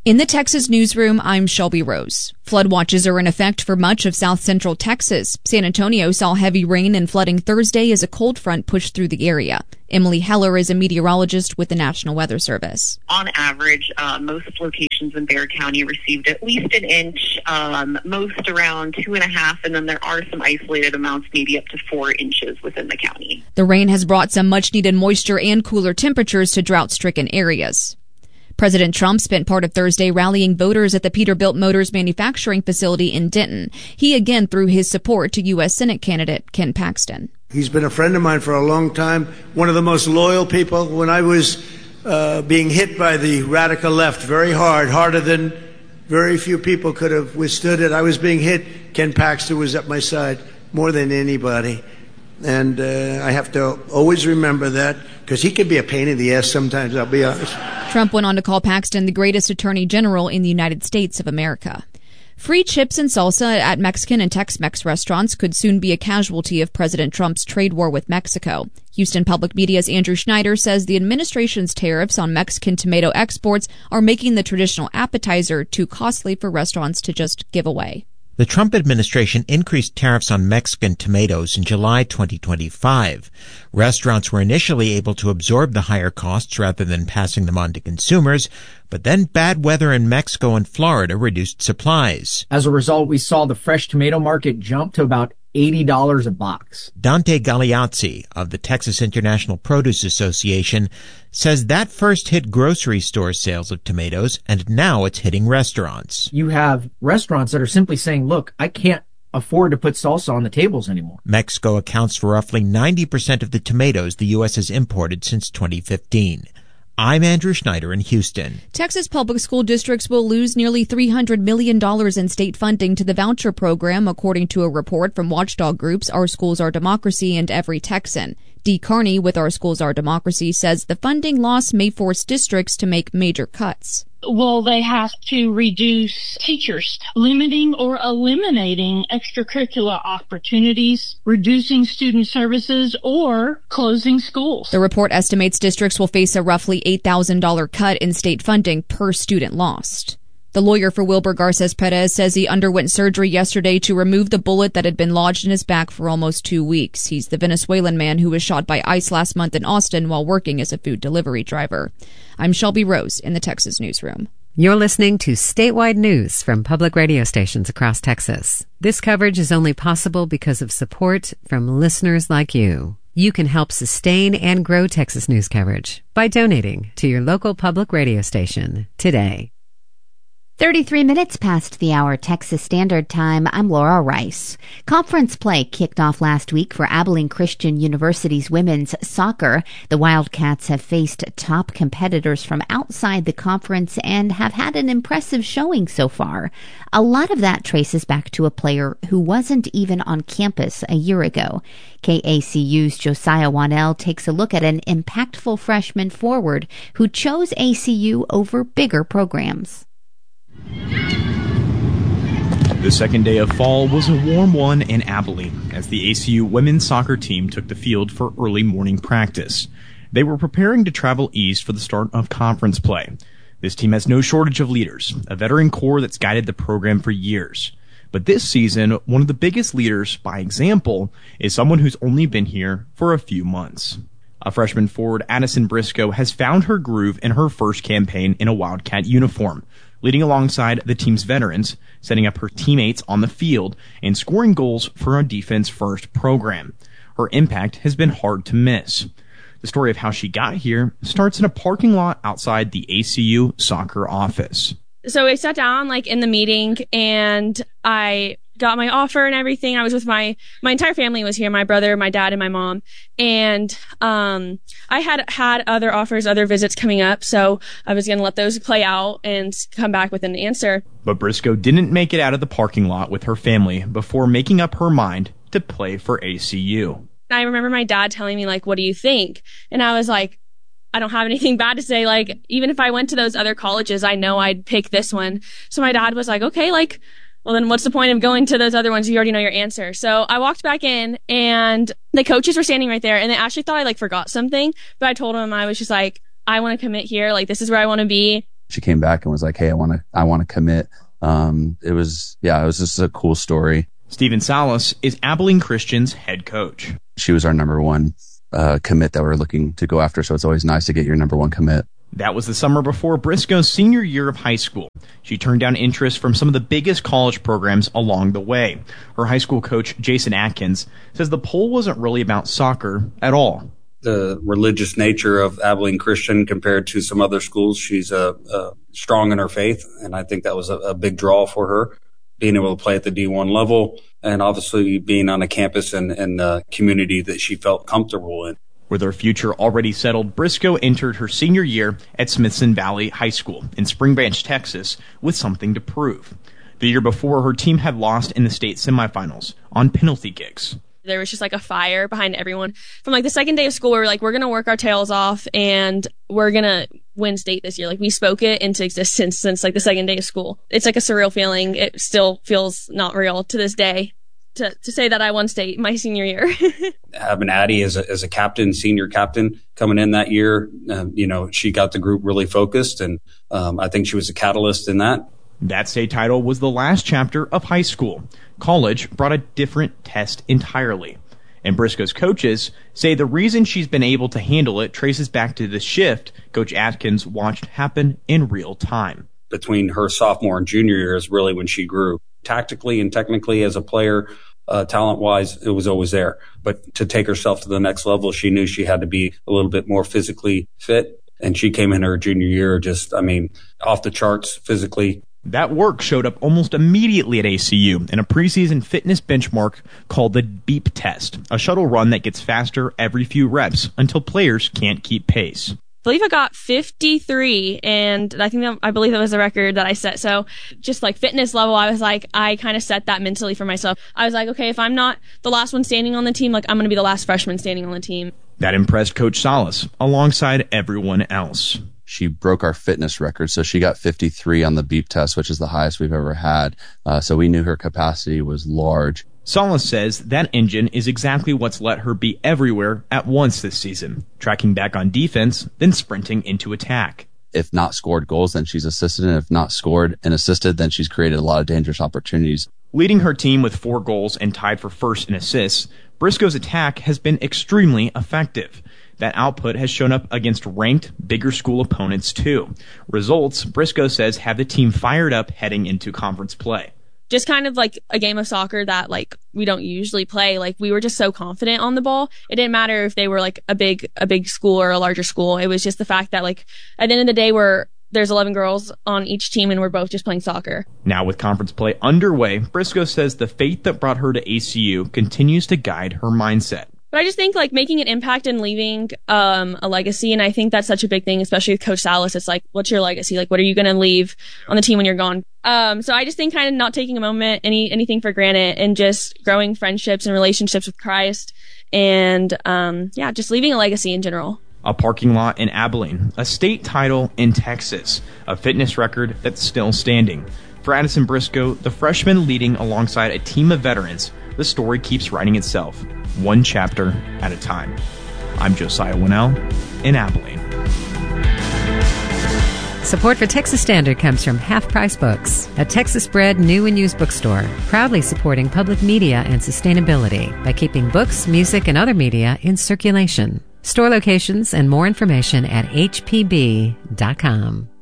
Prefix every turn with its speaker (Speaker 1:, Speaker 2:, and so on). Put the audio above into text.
Speaker 1: In the Texas newsroom, I'm Shelby Rose. Flood watches are in effect for much of south central Texas. San Antonio saw heavy rain and flooding Thursday as a cold front pushed through the area. Emily Heller is a meteorologist with the National Weather Service.
Speaker 2: On average, most locations in Bexar County received at least an inch, most around 2.5, and then there are some isolated amounts, maybe up to 4 inches within the county.
Speaker 1: The rain has brought some much-needed moisture and cooler temperatures to drought-stricken areas. President Trump spent part of Thursday rallying voters at the Peterbilt Motors manufacturing facility in Denton. He again threw his support to U.S. Senate candidate Ken Paxton.
Speaker 3: He's been a friend of mine for a long time, one of the most loyal people. When I was being hit by the radical left very hard, harder than very few people could have withstood it, I was being hit. Ken Paxton was at my side more than anybody. And I have to always remember that, because he can be a pain in the ass sometimes, I'll be honest.
Speaker 1: Trump went on to call Paxton the greatest attorney general in the United States of America. Free chips and salsa at Mexican and Tex-Mex restaurants could soon be a casualty of President Trump's trade war with Mexico. Houston Public Media's Andrew Schneider says the administration's tariffs on Mexican tomato exports are making the traditional appetizer too costly for restaurants to just give away.
Speaker 4: The Trump administration increased tariffs on Mexican tomatoes in July 2025. Restaurants were initially able to absorb the higher costs rather than passing them on to consumers, but then bad weather in Mexico and Florida reduced supplies.
Speaker 5: As a result, we saw the fresh tomato market jump to about $80 a box.
Speaker 4: Dante Galeazzi of the Texas International Produce Association says that first hit grocery store sales of tomatoes, and now it's hitting restaurants.
Speaker 5: You have restaurants that are simply saying, look, I can't afford to put salsa on the tables anymore.
Speaker 4: Mexico accounts for roughly 90% of the tomatoes the U.S. has imported since 2015. I'm Andrew Schneider in Houston.
Speaker 1: Texas public school districts will lose nearly $300 million in state funding to the voucher program, according to a report from watchdog groups Our Schools Our Democracy and Every Texan. Dee Carney with Our Schools Our Democracy says the funding loss may force districts to make major cuts.
Speaker 6: Well, they have to reduce teachers, limiting or eliminating extracurricular opportunities, reducing student services, or closing schools.
Speaker 1: The report estimates districts will face a roughly $8,000 cut in state funding per student lost. The lawyer for Wilbur Garces Perez says he underwent surgery yesterday to remove the bullet that had been lodged in his back for almost 2 weeks. He's the Venezuelan man who was shot by ICE last month in Austin while working as a food delivery driver. I'm Shelby Rose in the Texas Newsroom.
Speaker 7: You're listening to statewide news from public radio stations across Texas. This coverage is only possible because of support from listeners like you. You can help sustain and grow Texas news coverage by donating to your local public radio station today.
Speaker 8: 33 minutes past the hour Texas Standard Time. I'm Laura Rice. Conference play kicked off last week for Abilene Christian University's women's soccer. The Wildcats have faced top competitors from outside the conference and have had an impressive showing so far. A lot of that traces back to a player who wasn't even on campus a year ago. KACU's Josiah Wanell takes a look at an impactful freshman forward who chose ACU over bigger programs.
Speaker 9: The second day of fall was a warm one in Abilene as the ACU women's soccer team took the field for early morning practice. They were preparing to travel east for the start of conference play. This team has no shortage of leaders, a veteran core that's guided the program for years. But this season, one of the biggest leaders, by example, is someone who's only been here for a few months. A freshman forward, Addison Briscoe, has found her groove in her first campaign in a Wildcat uniform, leading alongside the team's veterans, setting up her teammates on the field, and scoring goals for a defense-first program. Her impact has been hard to miss. The story of how she got here starts in a parking lot outside the ACU soccer office.
Speaker 10: So I sat down in the meeting and I got my offer and everything. I was with my entire family was here, my brother, my dad, and my mom. And I had other offers, other visits coming up, so I was going to let those play out and come back with an answer.
Speaker 9: But Briscoe didn't make it out of the parking lot with her family before making up her mind to play for ACU.
Speaker 10: I remember my dad telling me, what do you think? And I was like, I don't have anything bad to say. Even if I went to those other colleges, I know I'd pick this one. So my dad was like, okay, well, then what's the point of going to those other ones? You already know your answer. So I walked back in and the coaches were standing right there and they actually thought I forgot something, but I told them I was just I want to commit here. This is where I want to be.
Speaker 11: she came back and was like, hey, I want to commit. It was just a cool story.
Speaker 9: Stephen Salas is Abilene Christian's head coach.
Speaker 11: She was our number one commit that we're looking to go after, so it's always nice to get your number one commit.
Speaker 9: That was the summer before Briscoe's senior year of high school. She turned down interest from some of the biggest college programs along the way. Her high school coach, Jason Atkins, says the poll wasn't really about soccer at all.
Speaker 12: The religious nature of Abilene Christian compared to some other schools, she's strong in her faith, and I think that was a big draw for her, being able to play at the D1 level, and obviously being on a campus and a community that she felt comfortable in.
Speaker 9: With her future already settled, Briscoe entered her senior year at Smithson Valley High School in Spring Branch, Texas, with something to prove. The year before, her team had lost in the state semifinals on penalty kicks.
Speaker 10: There was just like a fire behind everyone. From like the second day of school, we were like, we're going to work our tails off and we're going to win state this year. Like we spoke it into existence since like the second day of school. It's like a surreal feeling. It still feels not real to this day to say that I won state my senior year.
Speaker 12: Having Addie as a captain, senior captain coming in that year, she got the group really focused, and I think she was a catalyst in that.
Speaker 9: That state title was the last chapter of high school. College brought a different test entirely. And Briscoe's coaches say the reason she's been able to handle it traces back to the shift Coach Atkins watched happen in real time.
Speaker 12: Between her sophomore and junior year is really when she grew. Tactically and technically as a player, talent-wise, it was always there. But to take herself to the next level, she knew she had to be a little bit more physically fit. And she came in her junior year off the charts physically.
Speaker 9: That work showed up almost immediately at ACU in a preseason fitness benchmark called the BEEP test, a shuttle run that gets faster every few reps until players can't keep pace.
Speaker 10: I believe I got 53, and I believe that was the record that I set. So just like fitness level, I was like, I kind of set that mentally for myself. I was like, okay, if I'm not the last one standing on the team, like I'm going to be the last freshman standing on the team.
Speaker 9: That impressed Coach Salas alongside everyone else.
Speaker 11: She broke our fitness record, so she got 53 on the BEEP test, which is the highest we've ever had. So we knew her capacity was large.
Speaker 9: Salas says that engine is exactly what's let her be everywhere at once this season, tracking back on defense, then sprinting into attack.
Speaker 11: If not scored goals, then she's assisted, and if not scored and assisted, then she's created a lot of dangerous opportunities.
Speaker 9: Leading her team with 4 goals and tied for first in assists, Briscoe's attack has been extremely effective. That output has shown up against ranked, bigger school opponents too. Results, Briscoe says, have the team fired up heading into conference play.
Speaker 10: Just kind of like a game of soccer that like we don't usually play. Like we were just so confident on the ball. It didn't matter if they were like a big school or a larger school. It was just the fact that like at the end of the day there's 11 girls on each team and we're both just playing soccer.
Speaker 9: Now with conference play underway, Briscoe says the faith that brought her to ACU continues to guide her mindset.
Speaker 10: But I just think like making an impact and leaving a legacy, and I think that's such a big thing, especially with Coach Salas. It's like, what's your legacy? Like, what are you going to leave on the team when you're gone? So I just think kind of not taking a moment, anything for granted, and just growing friendships and relationships with Christ, and just leaving a legacy in general.
Speaker 9: A parking lot in Abilene, a state title in Texas, a fitness record that's still standing. For Addison Briscoe, the freshman leading alongside a team of veterans, the story keeps writing itself, one chapter at a time. I'm Josiah Winnell in Abilene.
Speaker 7: Support for Texas Standard comes from Half Price Books, a Texas-bred new and used bookstore, proudly supporting public media and sustainability by keeping books, music, and other media in circulation. Store locations and more information at hpb.com.